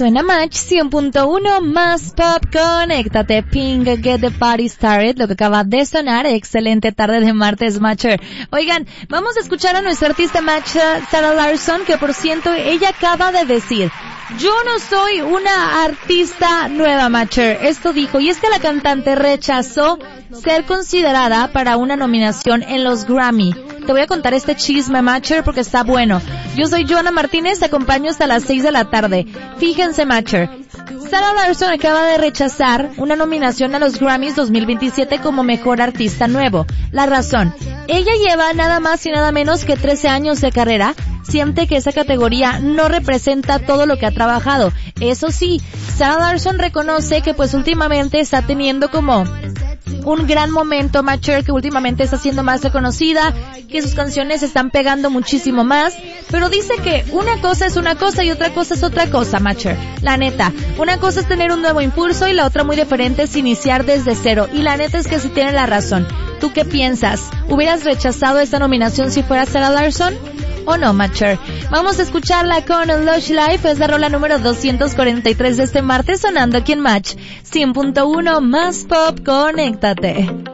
suena Match 100.1 más pop. Conéctate, Pink, Get the Party Started, lo que acaba de sonar. Excelente tarde de martes, Matcher. Oigan, vamos a escuchar a nuestra artista Match, Sarah Larsson, que por cierto, ella acaba de decir: yo no soy una artista nueva, Matcher. Esto dijo, y es que la cantante rechazó ser considerada para una nominación en los Grammy. Te voy a contar este chisme, Matcher, porque está bueno. Yo soy Joana Martínez, te acompaño hasta las 6 de la tarde. Fíjense, Matcher, Sarah Larsson acaba de rechazar una nominación a los Grammys 2027 como Mejor Artista Nuevo. La razón: ella lleva nada más y nada menos que 13 años de carrera. Siente que esa categoría no representa todo lo que ha trabajado. Eso sí, Sarah Larsson reconoce que pues últimamente está teniendo como un gran momento, Matcher, que últimamente está siendo más reconocida, que sus canciones están pegando muchísimo más, pero dice que una cosa es una cosa y otra cosa es otra cosa, Matcher. La neta, una cosa es tener un nuevo impulso y la otra muy diferente es iniciar desde cero, y la neta es que sí tiene la razón. ¿Tú qué piensas? ¿Hubieras rechazado esta nominación si fuera Sarah Larsson? ¿O no, Matcher? Vamos a escucharla con Lush Life, es la rola número 243 de este martes, sonando aquí en Match 100.1 más pop. Conéctate.